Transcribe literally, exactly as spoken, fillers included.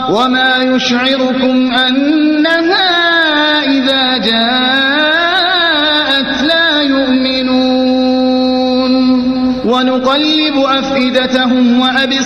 وما يشعركم أنها إذا جاءت لا يؤمنون ونقلب أفئدتهم وأبصارهم